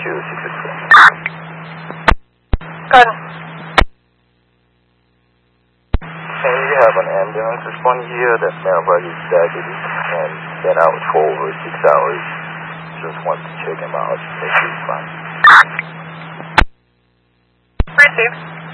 rescue successful. Good. Can you have an ambulance respond here that nobody is diabetes and been out for over 6 hours? Just want to check him out. Make sure he's fine. Received.